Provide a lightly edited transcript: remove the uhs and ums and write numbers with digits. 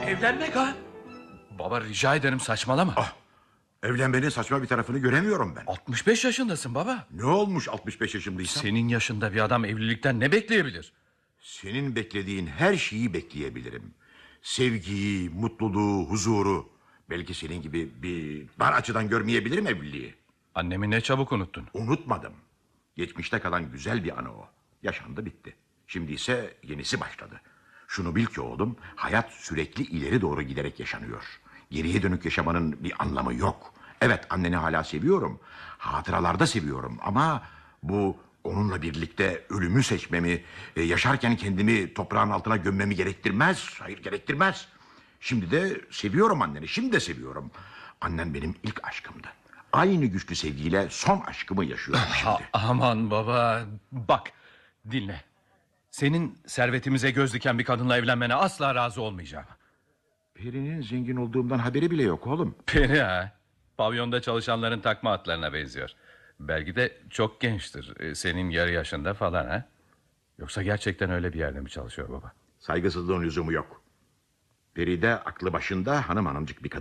Evlenmek ha? Baba rica ederim, saçmalama. Evlenmenin saçma bir tarafını göremiyorum ben. 65 yaşındasın baba. Ne olmuş 65 yaşındaysam? Senin yaşında bir adam evlilikten ne bekleyebilir? Senin beklediğin her şeyi bekleyebilirim. Sevgiyi, mutluluğu, huzuru. Belki senin gibi bir dar açıdan görmeyebilirim evliliği. Annemi ne çabuk unuttun. Unutmadım. Geçmişte kalan güzel bir anı o. Yaşandı bitti. Şimdi ise yenisi başladı. Şunu bil ki oğlum, hayat sürekli ileri doğru giderek yaşanıyor. Geriye dönük yaşamanın bir anlamı yok. Evet, anneni hala seviyorum. Hatıralarda seviyorum ama bu onunla birlikte ölümü seçmemi, yaşarken kendimi toprağın altına gömmemi gerektirmez. Hayır, gerektirmez. Şimdi de seviyorum anneni. Şimdi de seviyorum. Annen benim ilk aşkımdı. Aynı güçlü sevgiyle son aşkımı yaşıyorum şimdi. Aman baba, bak dinle. Senin servetimize göz diken bir kadınla evlenmene asla razı olmayacağım. Peri'nin zengin olduğumdan haberi bile yok oğlum. Peri ha? Pavyonda çalışanların takma atlarına benziyor. Belki de çok gençtir. Senin yarı yaşında falan ha? Yoksa gerçekten öyle bir yerde mi çalışıyor baba? Saygısızlığın lüzumu yok. Peri de aklı başında hanımcık bir kadın.